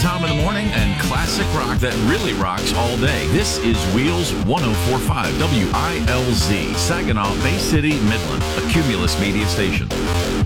Tom in the morning and classic rock that really rocks all day. This is Wheels 104.5 WILZ, Saginaw, Bay City, Midland, a Cumulus media station.